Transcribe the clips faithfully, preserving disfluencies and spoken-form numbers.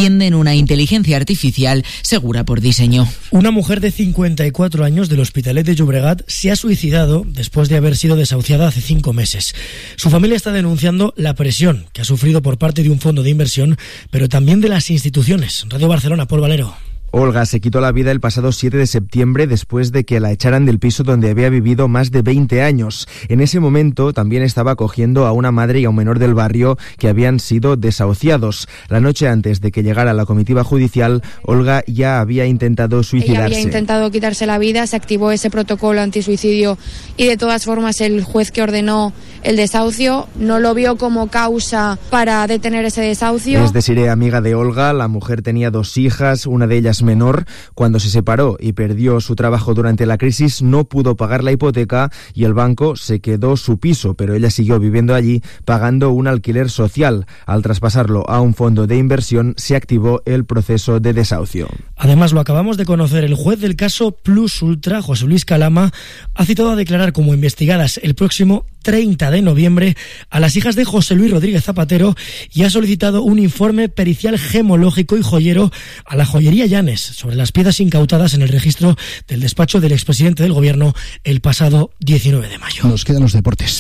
defienden una inteligencia artificial segura por diseño. Una mujer de cincuenta y cuatro años del Hospitalet de Llobregat se ha suicidado después de haber sido desahuciada hace cinco meses. Su familia está denunciando la presión que ha sufrido por parte de un fondo de inversión, pero también de las instituciones. Radio Barcelona, Paul Valero. Olga se quitó la vida el pasado siete de septiembre después de que la echaran del piso donde había vivido más de veinte años. En ese momento también estaba acogiendo a una madre y a un menor del barrio que habían sido desahuciados. La noche antes de que llegara la comitiva judicial, Olga ya había intentado suicidarse. Ella había intentado quitarse la vida, se activó ese protocolo antisuicidio y de todas formas el juez que ordenó el desahucio no lo vio como causa para detener ese desahucio. Es Desiree, amiga de Olga. La mujer tenía dos hijas, una de ellas menor. Cuando se separó y perdió su trabajo durante la crisis, no pudo pagar la hipoteca y el banco se quedó su piso, pero ella siguió viviendo allí pagando un alquiler social. Al traspasarlo a un fondo de inversión, se activó el proceso de desahucio. Además, lo acabamos de conocer, el juez del caso Plus Ultra, José Luis Calama, ha citado a declarar como investigadas el próximo treinta de noviembre a las hijas de José Luis Rodríguez Zapatero y ha solicitado un informe pericial gemológico y joyero a la joyería Llanes sobre las piezas incautadas en el registro del despacho del expresidente del gobierno el pasado diecinueve de mayo. Nos quedan los deportes.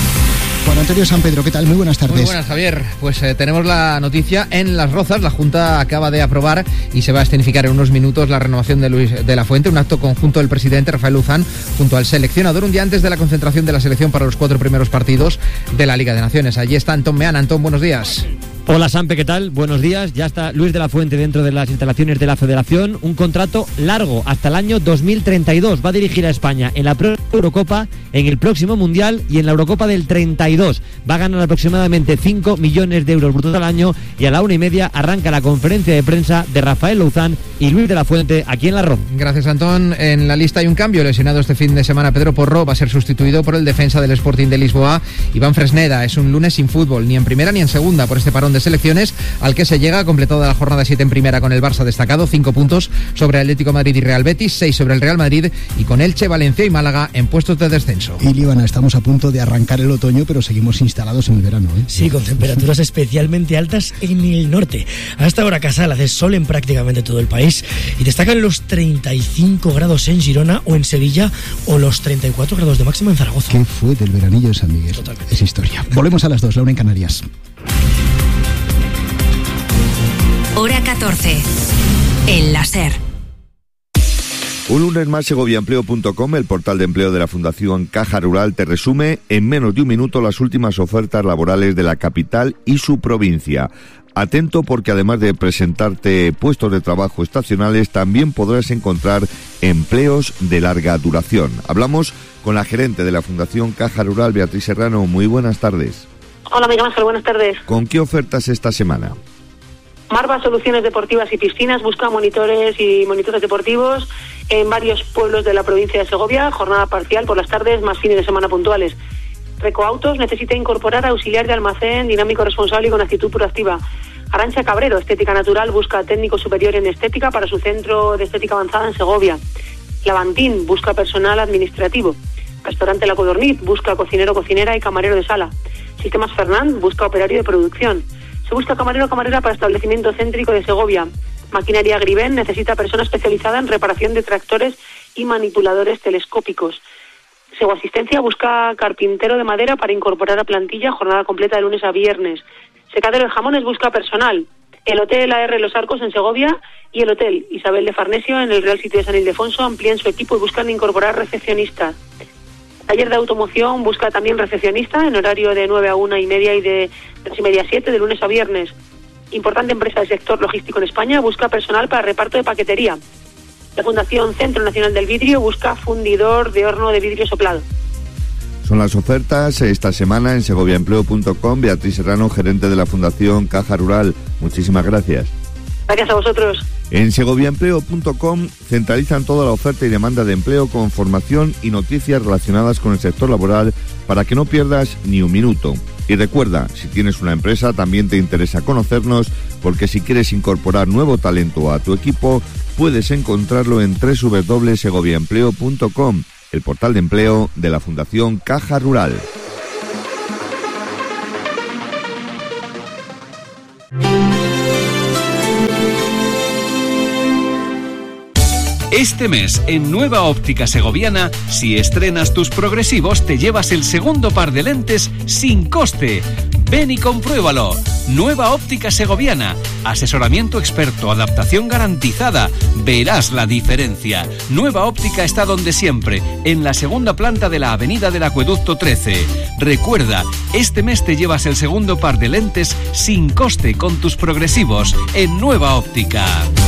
Juan Antonio San Pedro, ¿qué tal? Muy buenas tardes. Muy buenas, Javier. Pues eh, tenemos la noticia en Las Rozas. La Junta acaba de aprobar y se va a escenificar en unos minutos la renovación de Luis de la Fuente, un acto conjunto del presidente Rafael Luzán junto al seleccionador, un día antes de la concentración de la selección para los cuatro primeros partidos de la Liga de Naciones. Allí está Antón Meán. Antón, buenos días. Hola Sampe, ¿qué tal? Buenos días. Ya está Luis de la Fuente dentro de las instalaciones de la Federación. Un contrato largo hasta el año dos mil treinta y dos. Va a dirigir a España en la Eurocopa, en el próximo Mundial y en la Eurocopa del treinta y dos. Va a ganar aproximadamente cinco millones de euros brutos al año y a la una y media arranca la conferencia de prensa de Rafael Luzán y Luis de la Fuente aquí en La Roza. Gracias, Antón. En la lista hay un cambio. Lesionado este fin de semana Pedro Porro va a ser sustituido por el defensa del Sporting de Lisboa, Iván Fresneda. Es un lunes sin fútbol, ni en primera ni en segunda, por este parón de selecciones al que se llega, completada la jornada siete en primera con el Barça destacado, cinco puntos sobre Atlético Madrid y Real Betis, seis sobre el Real Madrid y con Elche, Valencia y Málaga en puestos de descenso. Y Líbana, estamos a punto de arrancar el otoño, pero seguimos instalados en el verano, ¿eh? Sí, con temperaturas especialmente altas en el norte. Hasta ahora Casal hace sol en prácticamente todo el país y destacan los treinta y cinco grados en Girona o en Sevilla o los treinta y cuatro grados de máxima en Zaragoza. ¿Qué fue del veranillo de San Miguel? Totalmente. Es historia. Volvemos a las dos, la una en Canarias. Hora catorce. El láser. Un lunes más, segoviaempleo punto com, el portal de empleo de la Fundación Caja Rural, te resume en menos de un minuto las últimas ofertas laborales de la capital y su provincia. Atento, porque además de presentarte puestos de trabajo estacionales, también podrás encontrar empleos de larga duración. Hablamos con la gerente de la Fundación Caja Rural, Beatriz Serrano. Muy buenas tardes. Hola, Miguel Ángel, buenas tardes. ¿Con qué ofertas esta semana? Marva Soluciones Deportivas y Piscinas busca monitores y monitores deportivos en varios pueblos de la provincia de Segovia, jornada parcial por las tardes más fines de semana puntuales. Recoautos necesita incorporar auxiliar de almacén, dinámico responsable y con actitud proactiva. Arantxa Cabrero, Estética Natural, busca técnico superior en estética para su centro de estética avanzada en Segovia. Lavantín busca personal administrativo. Restaurante La Codorniz busca cocinero, cocinera y camarero de sala. Sistemas Fernand busca operario de producción. Se busca camarero o camarera para establecimiento céntrico de Segovia. Maquinaria Griven necesita persona especializada en reparación de tractores y manipuladores telescópicos. Sego Asistencia busca carpintero de madera para incorporar a plantilla, jornada completa de lunes a viernes. Secadero de Jamones busca personal. El Hotel A R Los Arcos en Segovia y el Hotel Isabel de Farnesio en el Real Sitio de San Ildefonso amplían su equipo y buscan incorporar recepcionistas. Taller de Automoción busca también recepcionista en horario de nueve a una y media y de tres y media a siete de lunes a viernes. Importante empresa del sector logístico en España busca personal para reparto de paquetería. La Fundación Centro Nacional del Vidrio busca fundidor de horno de vidrio soplado. Son las ofertas esta semana en segoviaempleo punto com. Beatriz Serrano, gerente de la Fundación Caja Rural. Muchísimas gracias. Gracias a vosotros. En segoviaempleo punto com centralizan toda la oferta y demanda de empleo con formación y noticias relacionadas con el sector laboral para que no pierdas ni un minuto. Y recuerda, si tienes una empresa también te interesa conocernos, porque si quieres incorporar nuevo talento a tu equipo, puedes encontrarlo en doble u doble u doble u punto segoviaempleo punto com, el portal de empleo de la Fundación Caja Rural. Este mes, en Nueva Óptica Segoviana, si estrenas tus progresivos, te llevas el segundo par de lentes sin coste. Ven y compruébalo. Nueva Óptica Segoviana. Asesoramiento experto, adaptación garantizada. Verás la diferencia. Nueva Óptica está donde siempre, en la segunda planta de la Avenida del Acueducto trece. Recuerda, este mes te llevas el segundo par de lentes sin coste con tus progresivos en Nueva Óptica.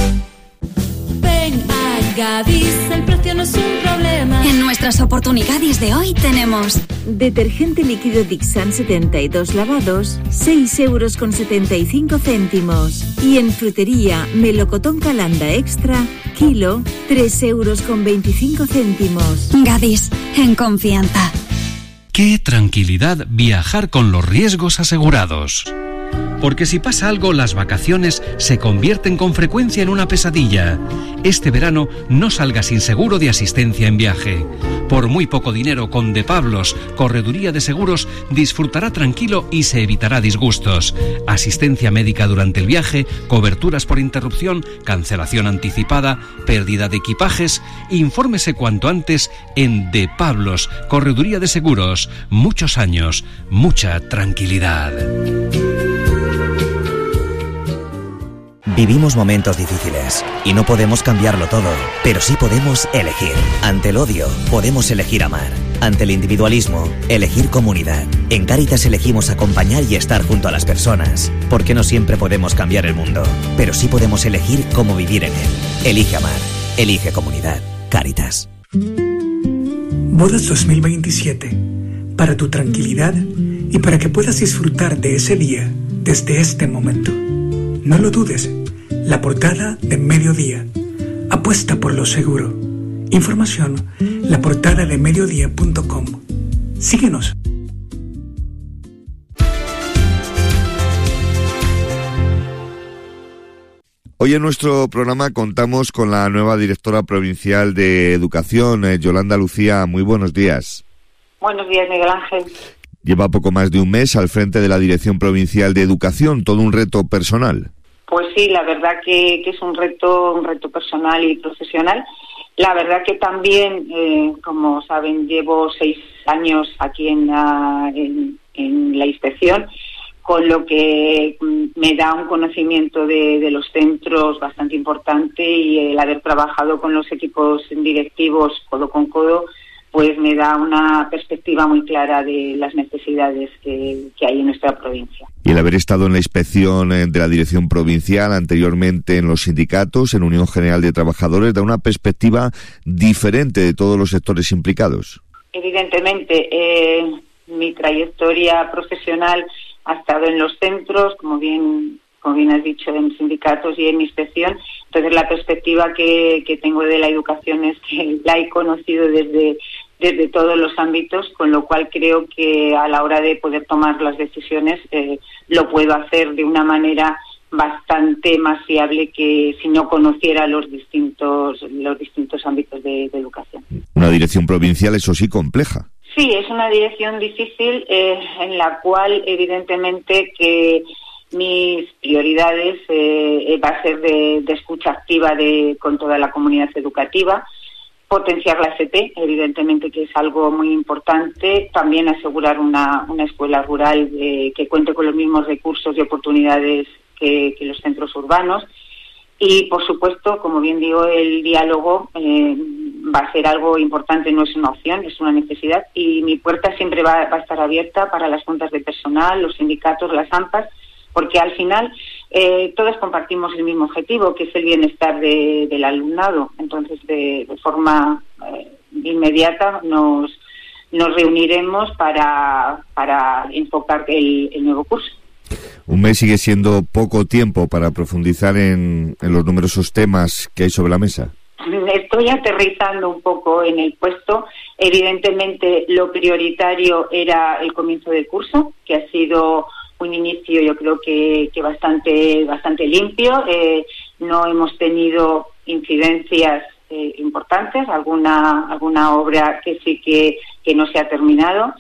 Ven a Gadis, el precio no es un problema. En nuestras oportunidades de hoy tenemos detergente líquido Dixan setenta y dos lavados, seis euros con setenta y cinco céntimos. Y en frutería, melocotón Calanda Extra, kilo, tres euros con veinticinco céntimos. Gadis, en confianza. Qué tranquilidad viajar con los riesgos asegurados. Porque si pasa algo, las vacaciones se convierten con frecuencia en una pesadilla. Este verano no salga sin seguro de asistencia en viaje. Por muy poco dinero, con De Pablos, Correduría de Seguros, disfrutará tranquilo y se evitará disgustos. Asistencia médica durante el viaje, coberturas por interrupción, cancelación anticipada, pérdida de equipajes. Infórmese cuanto antes en De Pablos, Correduría de Seguros. Muchos años, mucha tranquilidad. Vivimos momentos difíciles y no podemos cambiarlo todo, pero sí podemos elegir. Ante el odio, podemos elegir amar. Ante el individualismo, elegir comunidad. En Cáritas elegimos acompañar y estar junto a las personas, porque no siempre podemos cambiar el mundo, pero sí podemos elegir cómo vivir en él. Elige amar, elige comunidad. Cáritas. Bodas dos mil veintisiete. Para tu tranquilidad y para que puedas disfrutar de ese día desde este momento. No lo dudes. La portada de Mediodía. Apuesta por lo seguro. Información, la portada de mediodía punto com. Síguenos. Hoy en nuestro programa contamos con la nueva directora provincial de Educación, eh, Yolanda Lucía. Muy buenos días. Buenos días, Miguel Ángel. Lleva poco más de un mes al frente de la Dirección Provincial de Educación, todo un reto personal. Pues sí, la verdad que, que es un reto, un reto personal y profesional. La verdad que también, eh, como saben, llevo seis años aquí en la, en, en la inspección, con lo que me da un conocimiento de, de los centros bastante importante, y el haber trabajado con los equipos directivos codo con codo, pues me da una perspectiva muy clara de las necesidades que, que hay en nuestra provincia. Y el haber estado en la inspección de la dirección provincial, anteriormente en los sindicatos, en Unión General de Trabajadores, da una perspectiva diferente de todos los sectores implicados. Evidentemente, eh, mi trayectoria profesional ha estado en los centros, como bien como bien has dicho, en sindicatos y en mi inspección. Entonces la perspectiva que, que tengo de la educación es que la he conocido desde, desde todos los ámbitos, con lo cual creo que a la hora de poder tomar las decisiones eh, lo puedo hacer de una manera bastante más fiable que si no conociera los distintos, los distintos ámbitos de, de educación. Una dirección provincial, eso sí, compleja. Sí, es una dirección difícil eh, en la cual evidentemente que mis prioridades eh, va a ser de, de escucha activa de con toda la comunidad educativa, potenciar la F P, evidentemente que es algo muy importante, también asegurar una, una escuela rural eh, que cuente con los mismos recursos y oportunidades que, que los centros urbanos, y por supuesto, como bien digo, el diálogo eh, va a ser algo importante, no es una opción, es una necesidad, y mi puerta siempre va, va a estar abierta para las juntas de personal, los sindicatos, las AMPAs, porque al final eh, todos compartimos el mismo objetivo, que es el bienestar de, del alumnado. Entonces, de, de forma eh, inmediata nos, nos reuniremos para, para enfocar el, el nuevo curso. Un mes sigue siendo poco tiempo para profundizar en, en los numerosos temas que hay sobre la mesa. Estoy aterrizando un poco en el puesto. Evidentemente, lo prioritario era el comienzo del curso, que ha sido un inicio, yo creo que, que bastante bastante limpio. Eh, no hemos tenido incidencias eh, importantes, alguna alguna obra que sí que, que no se ha terminado,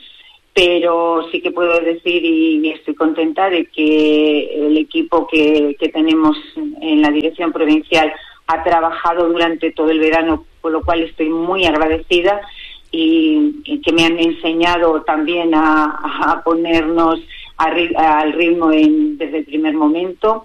pero sí que puedo decir y estoy contenta de que el equipo que, que tenemos en la dirección provincial ha trabajado durante todo el verano, por lo cual estoy muy agradecida y, y que me han enseñado también a, a ponernos a, al ritmo en, desde el primer momento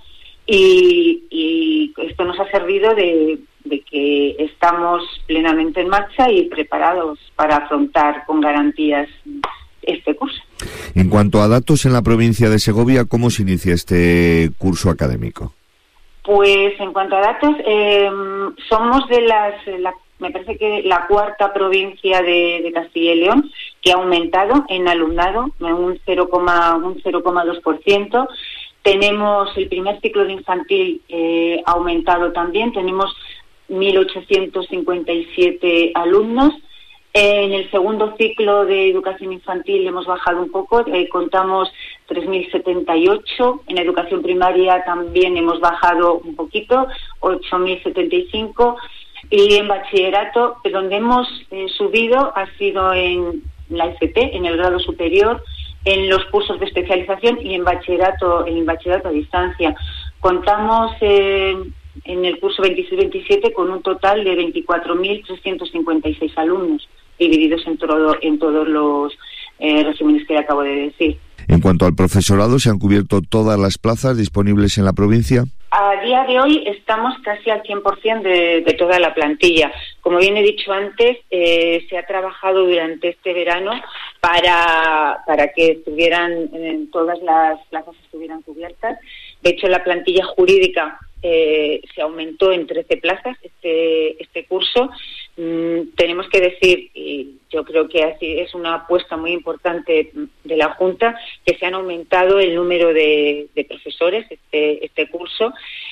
y, y esto nos ha servido de, de que estamos plenamente en marcha y preparados para afrontar con garantías este curso. En cuanto a datos en la provincia de Segovia, ¿cómo se inicia este curso académico? Pues en cuanto a datos, eh, somos de las, la, me parece que la cuarta provincia de, de Castilla y León que ha aumentado en alumnado, un cero coma dos por ciento. Tenemos el primer ciclo de infantil eh, ha aumentado también, tenemos mil ochocientos cincuenta y siete alumnos. En el segundo ciclo de educación infantil hemos bajado un poco, eh, contamos tres mil setenta y ocho. En educación primaria también hemos bajado un poquito, ocho mil setenta y cinco. Y en bachillerato, donde hemos eh, subido ha sido en la F P, en el grado superior, en los cursos de especialización y en bachillerato, en bachillerato a distancia. Contamos eh, en el curso veintiséis veintisiete con un total de veinticuatro mil trescientos cincuenta y seis alumnos, divididos en, todo, en todos los eh, resúmenes que le acabo de decir. En cuanto al profesorado, ¿se han cubierto todas las plazas disponibles en la provincia? A día de hoy estamos casi al cien por ciento de, de toda la plantilla. Como bien he dicho antes, eh, se ha trabajado durante este verano para, para que estuvieran, en todas las plazas estuvieran cubiertas. De hecho, la plantilla jurídica eh, se aumentó en trece plazas este, este curso. Mm, tenemos que decir, y yo creo que así es una apuesta muy importante de la Junta, que se han aumentado el número de, de profesores este, este curso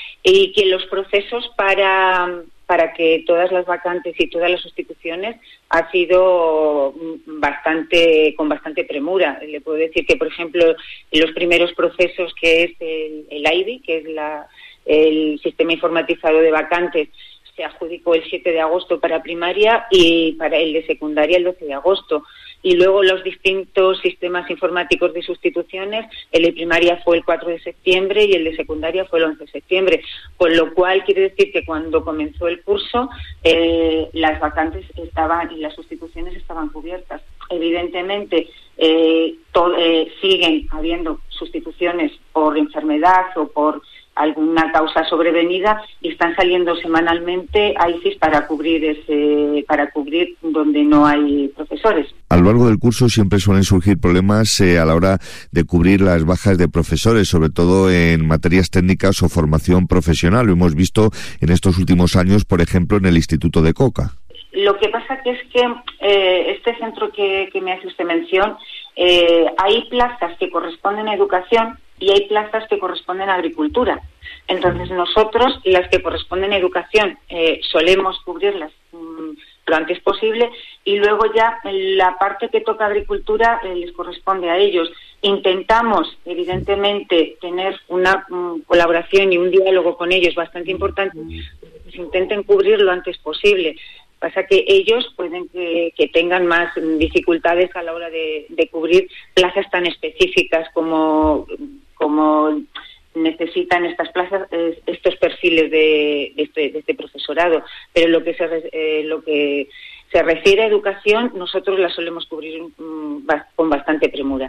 y que los procesos para, para que todas las vacantes y todas las sustituciones ha sido bastante con bastante premura. Le puedo decir que, por ejemplo, en los primeros procesos, que es el, el I B I, que es la, el sistema informatizado de vacantes, se adjudicó el siete de agosto para primaria y para el de secundaria el doce de agosto. Y luego los distintos sistemas informáticos de sustituciones, el de primaria fue el cuatro de septiembre y el de secundaria fue el once de septiembre. Con lo cual quiere decir que cuando comenzó el curso eh, las vacantes estaban y las sustituciones estaban cubiertas. Evidentemente eh, to- eh, siguen habiendo sustituciones por enfermedad o por alguna causa sobrevenida y están saliendo semanalmente a I C I S para cubrir ese, para cubrir donde no hay profesores. A lo largo del curso siempre suelen surgir problemas eh, a la hora de cubrir las bajas de profesores, sobre todo en materias técnicas o formación profesional. Lo hemos visto en estos últimos años, por ejemplo, en el Instituto de Coca. Lo que pasa que es que eh, este centro que, que me hace usted mención, eh, hay plazas que corresponden a educación y hay plazas que corresponden a agricultura. Entonces nosotros, las que corresponden a educación, eh, solemos cubrirlas mmm, lo antes posible y luego ya la parte que toca agricultura eh, les corresponde a ellos. Intentamos, evidentemente, tener una um, colaboración y un diálogo con ellos bastante importante, pues intenten cubrir lo antes posible. Pasa que ellos pueden que, que tengan más dificultades a la hora de, de cubrir plazas tan específicas como, como necesitan estas plazas, estos perfiles de, de, este, de este profesorado. Pero lo que se eh, lo que se refiere a educación, nosotros la solemos cubrir um, con bastante premura.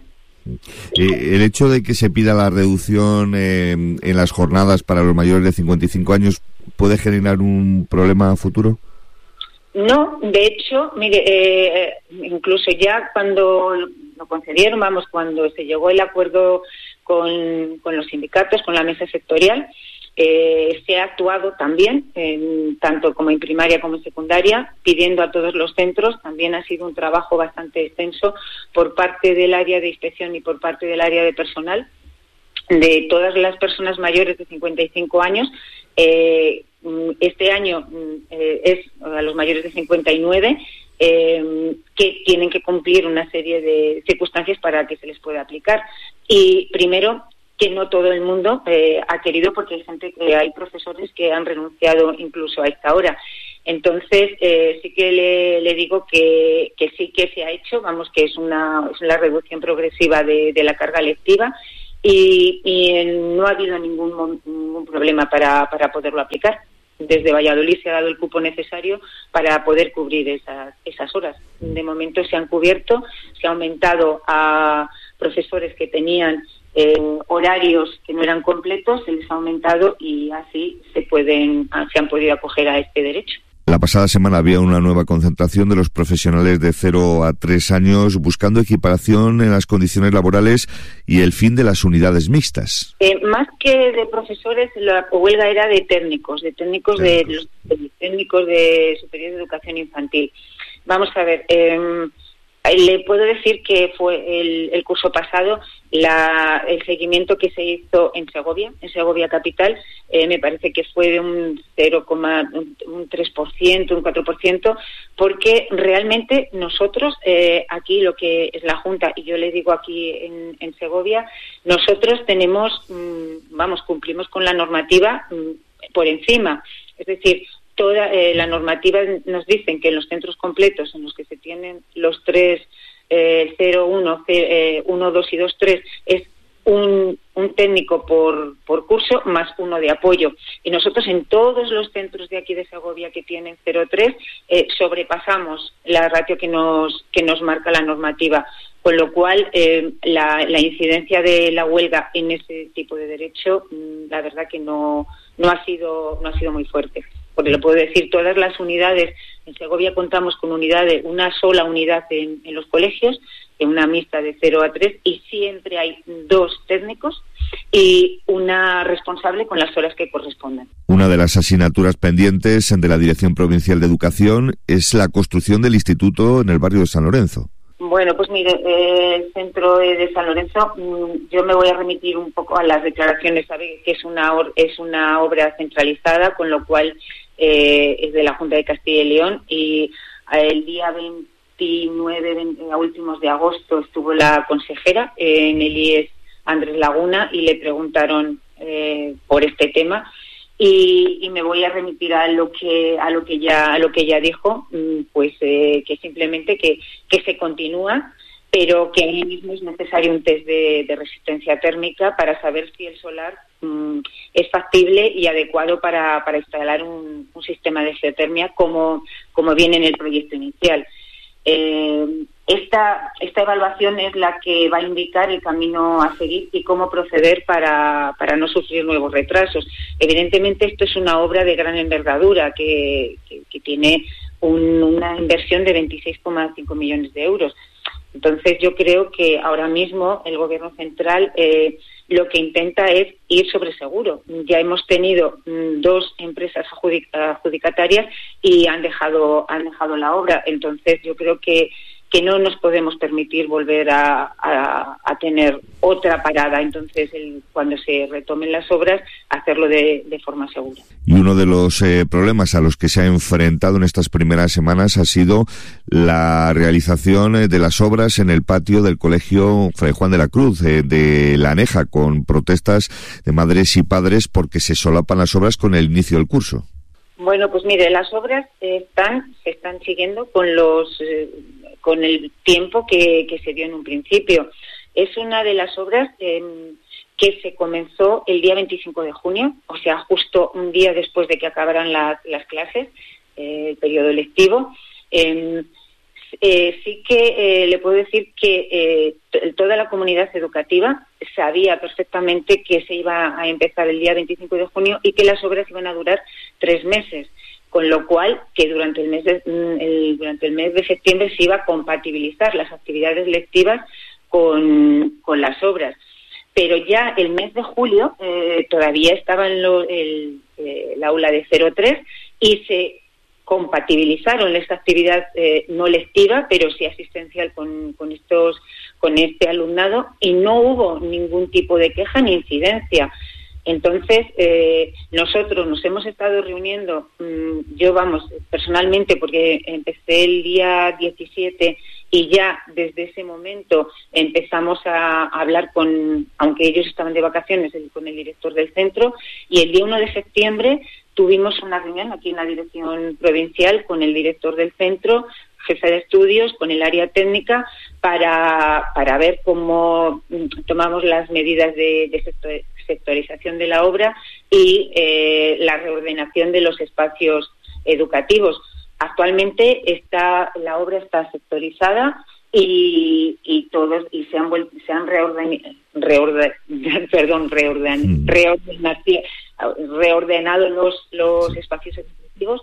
Eh, el hecho de que se pida la reducción eh, en las jornadas para los mayores de cincuenta y cinco años, ¿puede generar un problema futuro? No, de hecho, mire, eh, incluso ya cuando lo concedieron, vamos, cuando se llegó el acuerdo con, con los sindicatos, con la mesa sectorial, eh, se ha actuado también, en, tanto como en primaria como en secundaria, pidiendo a todos los centros. También ha sido un trabajo bastante extenso por parte del área de inspección y por parte del área de personal, de todas las personas mayores de cincuenta y cinco años. Eh, este año eh, es a los mayores de cincuenta y nueve eh, que tienen que cumplir una serie de circunstancias para que se les pueda aplicar. Y primero, que no todo el mundo eh, ha querido, porque hay gente que hay profesores que han renunciado incluso a esta hora. Entonces eh, sí que le, le digo que, que sí que se ha hecho, vamos, que es una, es una reducción progresiva de, de la carga lectiva. Y, y no ha habido ningún, ningún problema para, para poderlo aplicar. desde Valladolid se ha dado el cupo necesario para poder cubrir esas, esas horas. De momento se han cubierto, se ha aumentado a profesores que tenían eh, horarios que no eran completos, se les ha aumentado y así se pueden se han podido acoger a este derecho. La pasada semana había una nueva concentración de los profesionales de cero a tres años buscando equiparación en las condiciones laborales y el fin de las unidades mixtas. Eh, más que de profesores, la huelga era de técnicos, de técnicos de, los, de técnicos de superior de educación infantil. Vamos a ver, eh, le puedo decir que fue el, el curso pasado la, el seguimiento que se hizo en Segovia, en Segovia capital, eh, me parece que fue de un cero coma tres por ciento, un cuatro por ciento, porque realmente nosotros, eh, aquí lo que es la Junta, y yo le digo aquí en, en Segovia, nosotros tenemos, mmm, vamos, cumplimos con la normativa mmm, por encima, es decir, toda eh, la normativa nos dicen que en los centros completos en los que se tienen los tres, eh, cero, uno, uno, dos y dos, tres, es un, un técnico por, por curso más uno de apoyo. Y nosotros en todos los centros de aquí de Segovia que tienen cero tres eh, sobrepasamos la ratio que nos, que nos marca la normativa. Con lo cual, eh, la, la incidencia de la huelga en ese tipo de derecho, la verdad que no, no ha sido, no ha sido muy fuerte. Porque lo puedo decir, todas las unidades, en Segovia contamos con unidades, una sola unidad en, en los colegios, en una mixta de cero a tres, y siempre hay dos técnicos y una responsable con las horas que correspondan. Una de las asignaturas pendientes de la Dirección Provincial de Educación es la construcción del instituto en el barrio de San Lorenzo. Bueno, pues mire, eh, el centro de San Lorenzo, mmm, yo me voy a remitir un poco a las declaraciones, sabe que es una or- es una obra centralizada, con lo cual eh, es de la Junta de Castilla y León, y eh, el día veintinueve, veinte, a últimos de agosto, estuvo la consejera eh, en el I E S Andrés Laguna y le preguntaron eh, por este tema. Y, y me voy a remitir a lo que a lo que ya a lo que ya dijo, pues eh, que simplemente que, que se continúa, pero que ahí mismo es necesario un test de, de resistencia térmica para saber si el solar mmm, es factible y adecuado para, para instalar un, un sistema de geotermia como, como viene en el proyecto inicial. Eh, esta, esta evaluación es la que va a indicar el camino a seguir y cómo proceder para, para no sufrir nuevos retrasos. Evidentemente esto es una obra de gran envergadura que, que, que tiene un, una inversión de veintiséis coma cinco millones de euros. Entonces yo creo que ahora mismo el Gobierno central eh, lo que intenta es ir sobre seguro. Ya hemos tenido mm, dos empresas adjudic- adjudicatarias y han dejado han dejado la obra. Entonces yo creo que que no nos podemos permitir volver a, a, a tener otra parada. Entonces, el, cuando se retomen las obras, hacerlo de, de forma segura. Y uno de los eh, problemas a los que se ha enfrentado en estas primeras semanas ha sido la realización de las obras en el patio del Colegio Fray Juan de la Cruz eh, de La Aneja, con protestas de madres y padres porque se solapan las obras con el inicio del curso. Bueno, pues mire, las obras están se están siguiendo con los eh, con el tiempo que, que se dio en un principio. Es una de las obras eh, que se comenzó el día veinticinco de junio, o sea, justo un día después de que acabaran las, las clases, eh, el periodo lectivo. Eh, eh, sí que eh, le puedo decir que eh, t- toda la comunidad educativa sabía perfectamente que se iba a empezar el día veinticinco de junio y que las obras iban a durar tres meses. Con lo cual, que durante el mes de, el, durante el mes de septiembre se iba a compatibilizar las actividades lectivas con, con las obras. Pero ya el mes de julio eh, todavía estaba en lo, el, eh, el aula de cero tres y se compatibilizaron esta actividad eh, no lectiva, pero sí asistencial con, con estos con este alumnado, y no hubo ningún tipo de queja ni incidencia. Entonces, eh, nosotros nos hemos estado reuniendo, mmm, yo vamos, personalmente, porque empecé el día diecisiete y ya desde ese momento empezamos a, a hablar con, aunque ellos estaban de vacaciones, el, con el director del centro, y el día uno de septiembre tuvimos una reunión aquí en la dirección provincial con el director del centro, jefe de estudios, con el área técnica, para, para ver cómo tomamos las medidas de, de sectorización de la obra y eh, la reordenación de los espacios educativos. Actualmente está, la obra está sectorizada y, y todos y se han vuelto, se han reorden, reorden, perdón, reorden, reordenación, reordenado los los espacios educativos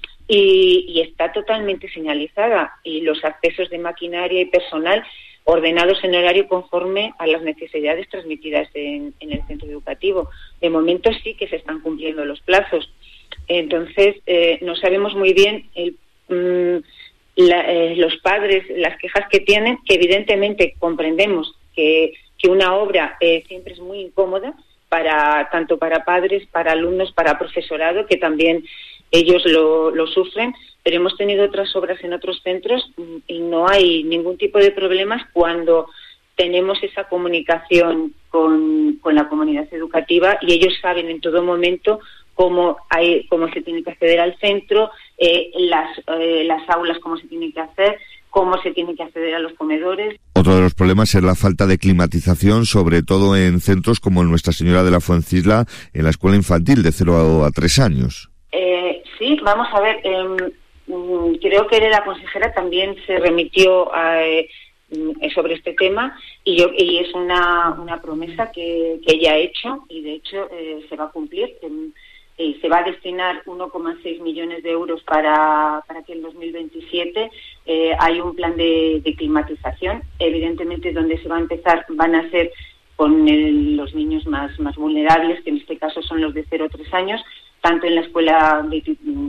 y, y está totalmente señalizada y los accesos de maquinaria y personal ordenados en horario conforme a las necesidades transmitidas en, en el centro educativo. De momento sí que se están cumpliendo los plazos. Entonces, eh, no sabemos muy bien el, mmm, la, eh, los padres, las quejas que tienen, que evidentemente comprendemos que, que una obra eh, siempre es muy incómoda, para tanto para padres, para alumnos, para profesorado, que también ellos lo, lo sufren, pero hemos tenido otras obras en otros centros y no hay ningún tipo de problemas cuando tenemos esa comunicación con, con la comunidad educativa y ellos saben en todo momento cómo hay, cómo se tiene que acceder al centro, eh, las, eh, las aulas, cómo se tiene que hacer, cómo se tiene que acceder a los comedores. Otro de los problemas es la falta de climatización, sobre todo en centros como Nuestra Señora de la Fuencisla, en la escuela infantil de cero a tres años. Eh, sí, vamos a ver, eh, creo que la consejera también se remitió a, eh, sobre este tema y, yo, y es una, una promesa que, que ella ha hecho y de hecho eh, se va a cumplir. Eh, eh, se va a destinar uno coma seis millones de euros para, para que en dos mil veintisiete eh, hay un plan de, de climatización. Evidentemente donde se va a empezar van a ser con el, los niños más, más vulnerables, que en este caso son los de cero a tres años, tanto en la escuela de,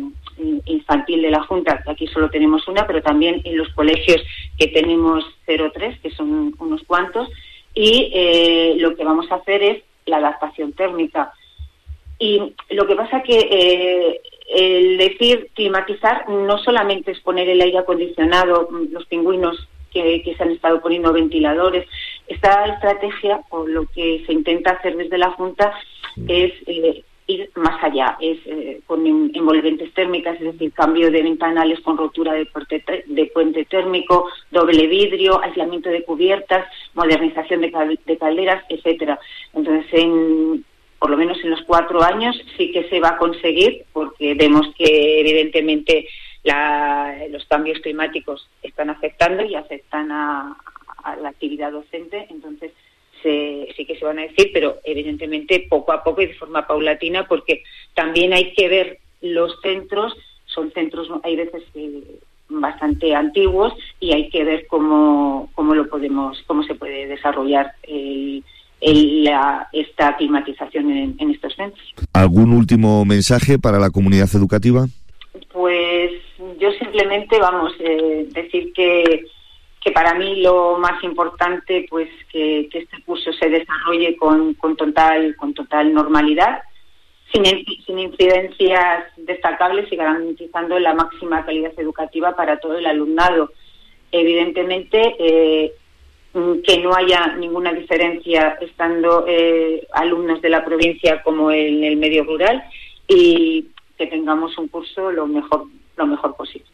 infantil de la Junta, que aquí solo tenemos una, pero también en los colegios que tenemos cero a tres, que son unos cuantos, y eh, lo que vamos a hacer es la adaptación térmica. Y lo que pasa que eh, el decir climatizar no solamente es poner el aire acondicionado, los pingüinos que, que se han estado poniendo ventiladores. Esta estrategia, o lo que se intenta hacer desde la Junta, es eh, ir más allá, es eh, con envolventes térmicas, es decir, cambio de ventanales con rotura de, puente, de puente térmico, doble vidrio, aislamiento de cubiertas, modernización de, cal, de calderas, etcétera. Entonces, en, por lo menos en los cuatro años sí que se va a conseguir, porque vemos que evidentemente la, los cambios climáticos están afectando y afectan a, a la actividad docente. Entonces, Se, sí que se van a decir, pero evidentemente poco a poco y de forma paulatina, porque también hay que ver los centros, son centros, hay veces eh, bastante antiguos, y hay que ver cómo, cómo lo podemos, cómo se puede desarrollar el, el, la, esta climatización en, en estos centros. ¿Algún último mensaje para la comunidad educativa? Pues yo simplemente, vamos, eh, decir que que para mí lo más importante, pues que, que este curso se desarrolle con, con total con total normalidad, sin, sin incidencias destacables y garantizando la máxima calidad educativa para todo el alumnado. Evidentemente, eh, que no haya ninguna diferencia estando eh, alumnos de la provincia como en el medio rural, y que tengamos un curso lo mejor lo mejor posible.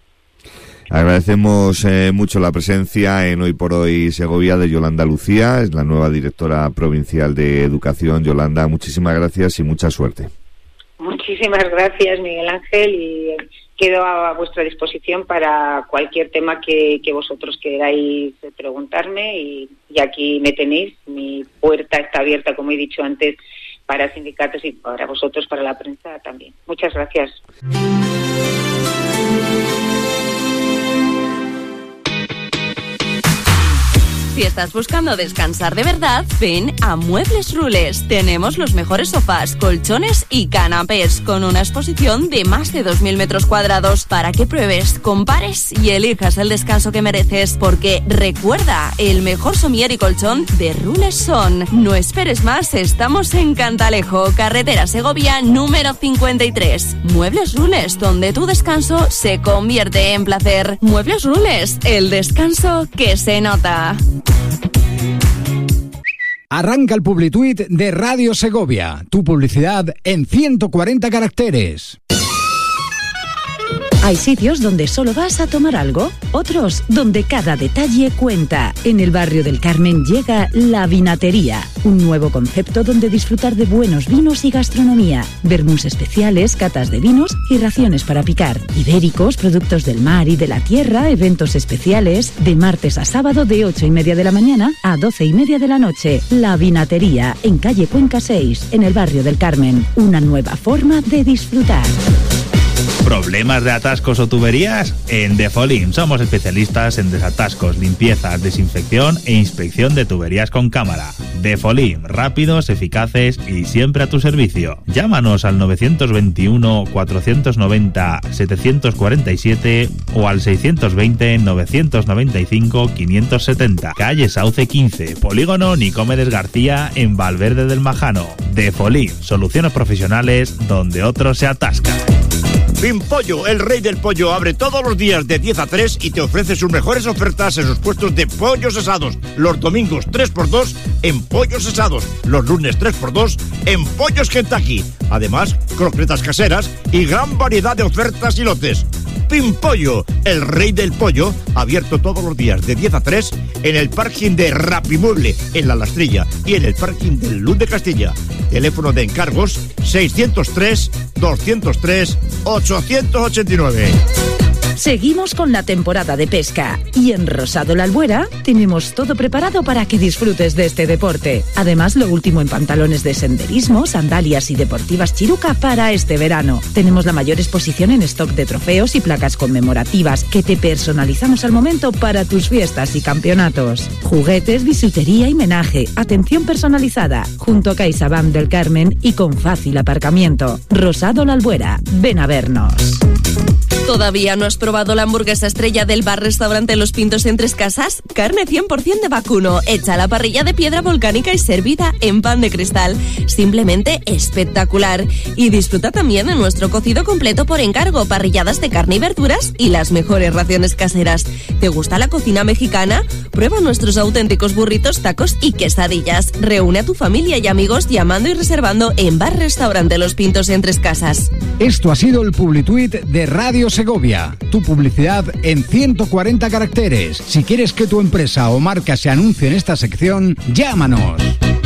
Agradecemos eh, mucho la presencia en Hoy por Hoy Segovia de Yolanda Lucía, es la nueva directora provincial de Educación. Yolanda, muchísimas gracias y mucha suerte. Muchísimas gracias, Miguel Ángel, y quedo a vuestra disposición para cualquier tema que, que vosotros queráis preguntarme, y, y aquí me tenéis. Mi puerta está abierta, como he dicho antes, para sindicatos y para vosotros, para la prensa también. Muchas gracias. Si estás buscando descansar de verdad, ven a Muebles Rules. Tenemos los mejores sofás, colchones y canapés, con una exposición de más de dos mil metros cuadrados para que pruebes, compares y elijas el descanso que mereces. Porque recuerda, el mejor somier y colchón de Rules son. No esperes más, estamos en Cantalejo, carretera Segovia número cincuenta y tres. Muebles Rules, donde tu descanso se convierte en placer. Muebles Rules, el descanso que se nota. Arranca el Publituit de Radio Segovia, tu publicidad en ciento cuarenta caracteres. Hay sitios donde solo vas a tomar algo, otros donde cada detalle cuenta. En el barrio del Carmen llega La Vinatería, un nuevo concepto donde disfrutar de buenos vinos y gastronomía, vermús especiales, catas de vinos y raciones para picar, ibéricos, productos del mar y de la tierra, eventos especiales, de martes a sábado de ocho y media de la mañana a doce y media de la noche. La Vinatería, en calle Cuenca seis, en el barrio del Carmen. Una nueva forma de disfrutar. ¿Problemas de atascos o tuberías? En Defolim somos especialistas en desatascos, limpiezas, desinfección e inspección de tuberías con cámara. Defolim, rápidos, eficaces y siempre a tu servicio. Llámanos al nueve dos uno, cuatro nueve cero, siete cuatro siete o al seis dos cero, nueve nueve cinco, cinco siete cero. Calle Sauce quince, Polígono Nicomedes García, en Valverde del Majano. Defolim, soluciones profesionales donde otros se atascan. Pimpollo, el rey del pollo, abre todos los días de diez a tres y te ofrece sus mejores ofertas en sus puestos de pollos asados. Los domingos tres por dos en pollos asados. Los lunes tres por dos en pollos Kentucky. Además, croquetas caseras y gran variedad de ofertas y lotes. Pimpollo, el rey del pollo, abierto todos los días de diez a tres en el parking de Rapimueble, en La Lastrilla, y en el parking del Luz de Castilla. Teléfono de encargos seiscientos tres, doscientos tres, ochocientos ochenta y nueve. Seguimos con la temporada de pesca y en Rosado La Albuera tenemos todo preparado para que disfrutes de este deporte. Además, lo último en pantalones de senderismo, sandalias y deportivas Chiruca para este verano. Tenemos la mayor exposición en stock de trofeos y placas conmemorativas que te personalizamos al momento para tus fiestas y campeonatos. Juguetes, bisutería y menaje, atención personalizada, junto a CaixaBank del Carmen y con fácil aparcamiento. Rosado La Albuera, ven a vernos. ¿Todavía no has probado la hamburguesa estrella del bar-restaurante Los Pintos en Tres Casas? Carne cien por ciento de vacuno, hecha a la parrilla de piedra volcánica y servida en pan de cristal. Simplemente espectacular. Y disfruta también de nuestro cocido completo por encargo, parrilladas de carne y verduras y las mejores raciones caseras. ¿Te gusta la cocina mexicana? Prueba nuestros auténticos burritos, tacos y quesadillas. Reúne a tu familia y amigos llamando y reservando en bar-restaurante Los Pintos en Tres Casas. Esto ha sido el Publituit de Radio Segovia, tu publicidad en ciento cuarenta caracteres. Si quieres que tu empresa o marca se anuncie en esta sección, llámanos.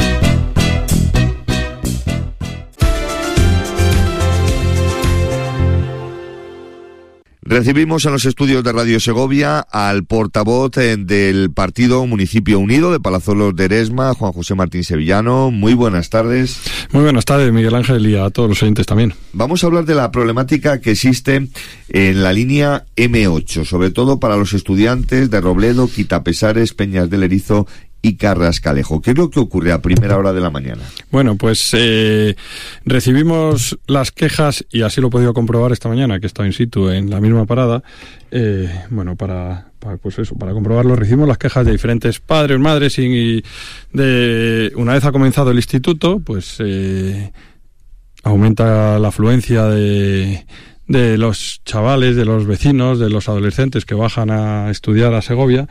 Recibimos en los estudios de Radio Segovia al portavoz del Partido Municipio Unido de Palazuelos de Eresma, Juan José Martín Sevillano. Muy buenas tardes. Muy buenas tardes, Miguel Ángel, y a todos los oyentes también. Vamos a hablar de la problemática que existe en la línea eme ocho, sobre todo para los estudiantes de Robledo, Quitapesares, Peñas del Erizo y Carrascalejo. ¿Qué es lo que ocurre a primera hora de la mañana? Bueno, pues eh, recibimos las quejas, y así lo he podido comprobar esta mañana, que he estado in situ en la misma parada. Eh, bueno, para, para pues eso, para comprobarlo, recibimos las quejas de diferentes padres, madres, y, y de una vez ha comenzado el instituto, pues eh, aumenta la afluencia de de los chavales, de los vecinos, de los adolescentes que bajan a estudiar a Segovia.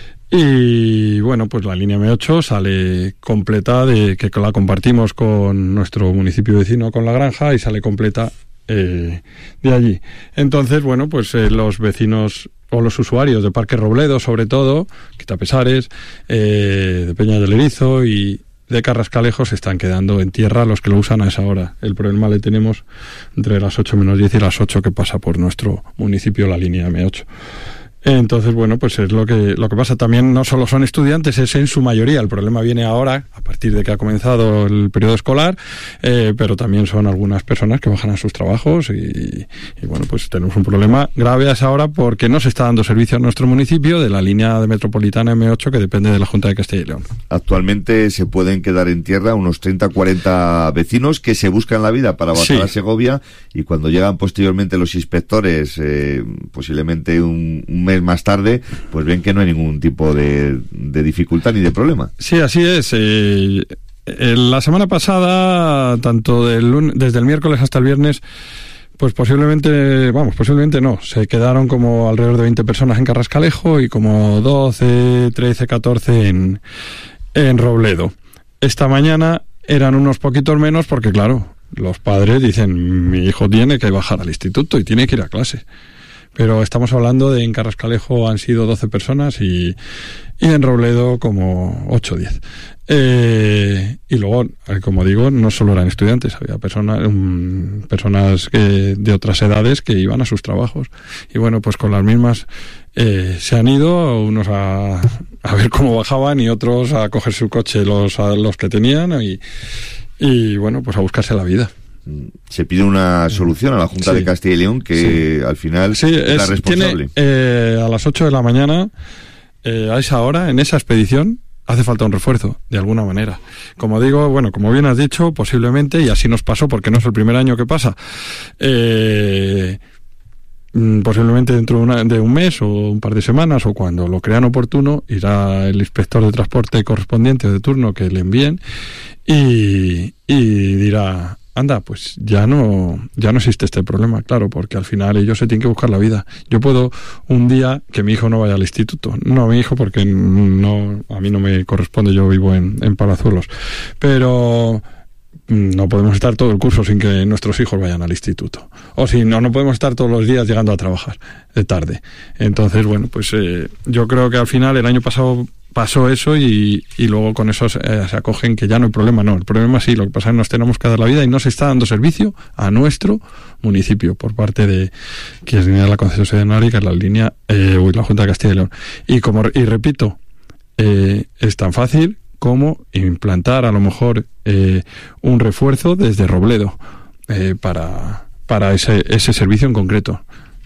Y bueno, pues la línea eme ocho sale completa, de que la compartimos con nuestro municipio vecino, con La Granja, y sale completa eh, de allí. Entonces, bueno, pues eh, los vecinos o los usuarios de Parque Robledo, sobre todo, Quitapesares, eh, de Peña del Erizo y de Carrascalejo, se están quedando en tierra los que lo usan a esa hora. El problema le tenemos entre las ocho menos diez y las ocho, que pasa por nuestro municipio la línea eme ocho. Entonces, bueno, pues es lo que lo que pasa. También no solo son estudiantes, es en su mayoría. El problema viene ahora, a partir de que ha comenzado el periodo escolar, eh, pero también son algunas personas que bajan a sus trabajos y, y, bueno, pues tenemos un problema grave a esa hora porque no se está dando servicio a nuestro municipio de la línea de metropolitana eme ocho, que depende de la Junta de Castilla y León. Actualmente se pueden quedar en tierra unos treinta a cuarenta vecinos que se buscan la vida para bajar sí. a Segovia, y cuando llegan posteriormente los inspectores, eh, posiblemente un, un mes más tarde, pues ven que no hay ningún tipo de, de dificultad ni de problema. Sí, así es. Eh, la semana pasada, tanto del lunes, desde el miércoles hasta el viernes, pues posiblemente, vamos, posiblemente no, se quedaron como alrededor de veinte personas en Carrascalejo y como doce, trece, catorce en, en Robledo. Esta mañana eran unos poquitos menos porque, claro, los padres dicen, mi hijo tiene que bajar al instituto y tiene que ir a clase. pero estamos hablando de en Carrascalejo han sido doce personas y, y en Robledo como ocho o diez. Eh, y luego, como digo, no solo eran estudiantes, había personas um, personas que, de otras edades que iban a sus trabajos. Y bueno, pues con las mismas eh, se han ido, unos a, a ver cómo bajaban y otros a coger su coche, los, a, los que tenían, y, y bueno, pues a buscarse la vida. Se pide una solución a la Junta sí. de Castilla y León que sí. al final sí, es, es la responsable. Tiene, eh, a las ocho de la mañana, eh, a esa hora, en esa expedición, hace falta un refuerzo, de alguna manera. Como digo, bueno, como bien has dicho, posiblemente, y así nos pasó porque no es el primer año que pasa, eh, posiblemente dentro de, una, de un mes o un par de semanas, o cuando lo crean oportuno, irá el inspector de transporte correspondiente de turno que le envíen y, y dirá... Anda, pues ya no ya no existe este problema, claro, porque al final ellos se tienen que buscar la vida. Yo puedo un día que mi hijo no vaya al instituto, no mi hijo porque no a mí no me corresponde, yo vivo en, en Palazuelos, pero no podemos estar todo el curso sin que nuestros hijos vayan al instituto, o si no, no podemos estar todos los días llegando a trabajar de tarde. Entonces, bueno, pues eh, yo creo que al final el año pasado pasó eso y, y luego con eso se, eh, se acogen que ya no hay problema. No, el problema sí, lo que pasa es que nos tenemos que dar la vida y no se está dando servicio a nuestro municipio por parte de que es línea la concesionaria, que es la línea eh, uy, la Junta de Castilla y León. Y como y repito, eh, es tan fácil como implantar a lo mejor eh, un refuerzo desde Robledo eh, para, para ese, ese servicio en concreto.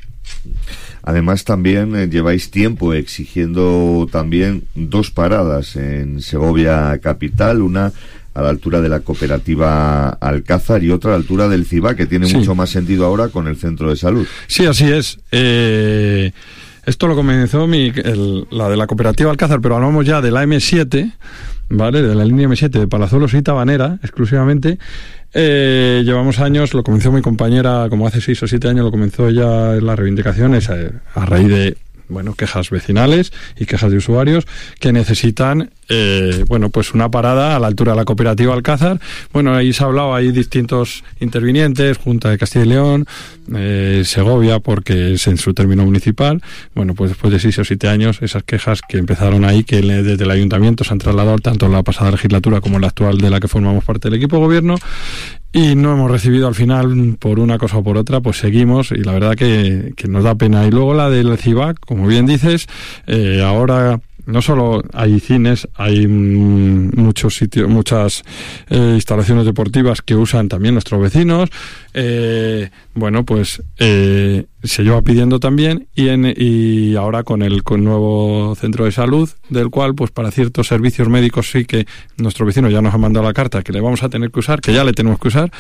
Además también eh, lleváis tiempo exigiendo también dos paradas en Segovia capital, una a la altura de la cooperativa Alcázar y otra a la altura del Cibá, que tiene sí. mucho más sentido ahora con el centro de salud. Sí, así es. Eh, esto lo comenzó mi, el, la de la cooperativa Alcázar, pero hablamos ya de la eme siete, ¿vale? De la línea eme siete de Palazuelos y Tabanera, exclusivamente. Eh, llevamos años, lo comenzó mi compañera como hace seis o siete años, lo comenzó ella en las reivindicaciones a, a raíz de, bueno, quejas vecinales y quejas de usuarios que necesitan, eh, bueno, pues una parada a la altura de la cooperativa Alcázar. Bueno, ahí se ha hablado, hay distintos intervinientes, Junta de Castilla y León, eh, Segovia, porque es en su término municipal. Bueno, pues después de seis o siete años, esas quejas que empezaron ahí, que desde el ayuntamiento se han trasladado tanto en la pasada legislatura como en la actual de la que formamos parte del equipo de gobierno, y no hemos recibido al final, por una cosa o por otra, pues seguimos, y la verdad que, que nos da pena. Y luego la del CIVAC, como bien dices, eh, ahora no solo hay cines, hay mm, muchos sitios, muchas eh, instalaciones deportivas que usan también nuestros vecinos. Eh, bueno, pues eh, se lleva pidiendo también, y, en, y ahora con el con nuevo centro de salud, del cual pues para ciertos servicios médicos sí que nuestro vecino ya nos ha mandado la carta que le vamos a tener que usar, que ya le tenemos que usar,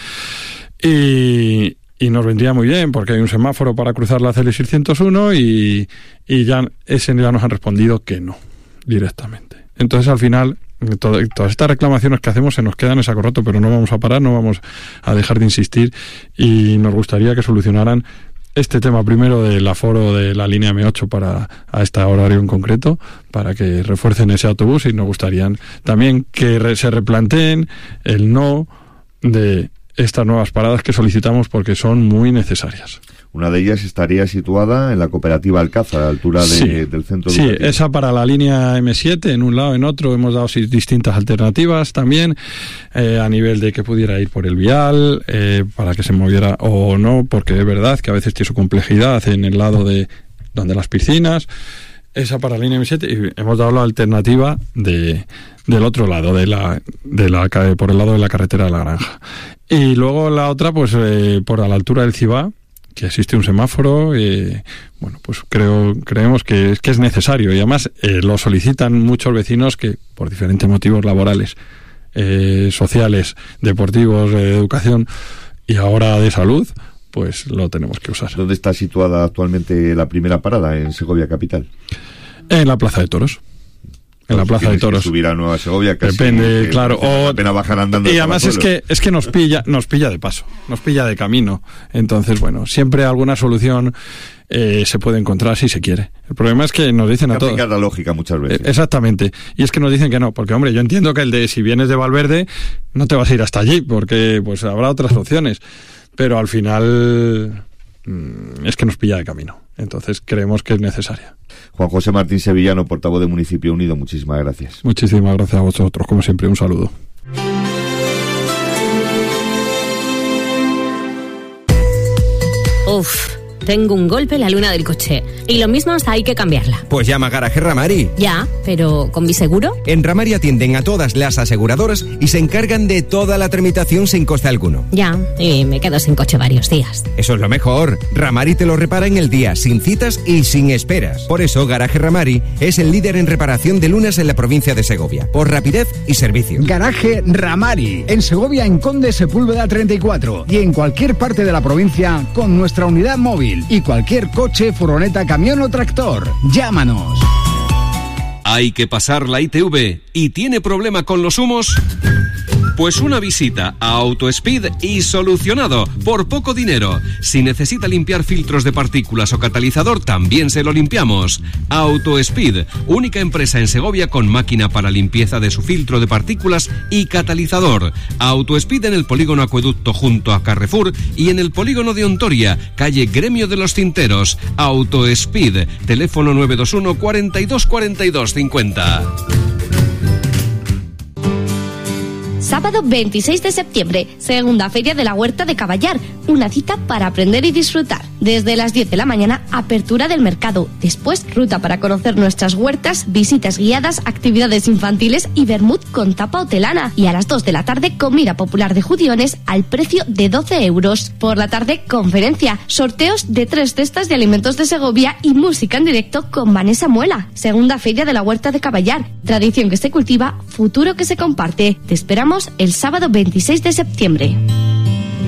y Y nos vendría muy bien, porque hay un semáforo para cruzar la C L seiscientos uno y, y ya ese ya nos han respondido que no, directamente. Entonces, al final, todo, todas estas reclamaciones que hacemos se nos quedan en saco roto, pero no vamos a parar, no vamos a dejar de insistir, y nos gustaría que solucionaran este tema primero del aforo de la línea eme ocho para a este horario en concreto, para que refuercen ese autobús, y nos gustaría también que re, se replanteen el no de estas nuevas paradas que solicitamos, porque son muy necesarias. Una de ellas estaría situada en la cooperativa Alcázar, a la altura de, sí, del centro sí, educativo. Esa para la línea eme siete, en un lado, en otro. Hemos dado distintas alternativas también, eh, a nivel de que pudiera ir por el vial, eh, para que se moviera o no, porque es verdad que a veces tiene su complejidad en el lado de donde las piscinas. Esa para la línea eme siete, y hemos dado la alternativa de del otro lado, de la de la por el lado de la carretera de la Granja. Y luego la otra, pues eh, por a la altura del Cibá, que existe un semáforo, eh, bueno, pues creo creemos que es que es necesario, y además eh, lo solicitan muchos vecinos que por diferentes motivos laborales, eh, sociales, deportivos, de educación y ahora de salud, pues lo tenemos que usar. ¿Dónde está situada actualmente la primera parada en Segovia capital? En la Plaza de Toros. En la Plaza de Toros. Que subir a Nueva Segovia, casi, depende, que claro. O apenas bajar andando. Y además es que es que nos pilla, nos pilla de paso, nos pilla de camino. Entonces, bueno, siempre alguna solución eh, se puede encontrar si se quiere. El problema es que nos dicen a todos. la lógica muchas veces. Eh, exactamente. Y es que nos dicen que no, porque hombre, yo entiendo que el de si vienes de Valverde no te vas a ir hasta allí, porque pues habrá otras opciones. Pero al final mmm, es que nos pilla de camino. Entonces creemos que es necesaria. Juan José Martín Sevillano, portavoz de Municipio Unido, muchísimas gracias. Muchísimas gracias a vosotros, como siempre, un saludo. Uf, tengo un golpe en la luna del coche. Y lo mismo hasta hay que cambiarla. Pues llama a Garaje Ramari. Ya, pero ¿con mi seguro? En Ramari atienden a todas las aseguradoras y se encargan de toda la tramitación sin coste alguno. Ya, y me quedo sin coche varios días. Eso es lo mejor. Ramari te lo repara en el día, sin citas y sin esperas. Por eso Garaje Ramari es el líder en reparación de lunas en la provincia de Segovia, por rapidez y servicio. Garaje Ramari, en Segovia, en Conde Sepúlveda treinta y cuatro, y en cualquier parte de la provincia con nuestra unidad móvil y cualquier coche, furgoneta, camión o tractor. Llámanos. ¿Hay que pasar la I T V y tiene problema con los humos? Pues una visita a AutoSpeed y solucionado, por poco dinero. Si necesita limpiar filtros de partículas o catalizador, también se lo limpiamos. AutoSpeed, única empresa en Segovia con máquina para limpieza de su filtro de partículas y catalizador. AutoSpeed en el polígono Acueducto junto a Carrefour y en el polígono de Ontoria, calle Gremio de los Cinteros. AutoSpeed, teléfono nueve dos uno, cuarenta y dos, cuarenta y dos, cincuenta. Sábado veintiséis de septiembre, segunda feria de la Huerta de Caballar, una cita para aprender y disfrutar. Desde las diez de la mañana, apertura del mercado. Después, ruta para conocer nuestras huertas, visitas guiadas, actividades infantiles y vermut con tapa hotelana. Y a las dos de la tarde, comida popular de judiones al precio de doce euros. Por la tarde, conferencia, sorteos de tres cestas de alimentos de Segovia y música en directo con Vanessa Muela. Segunda feria de la Huerta de Caballar, tradición que se cultiva, futuro que se comparte. Te esperamos el sábado veintiséis de septiembre.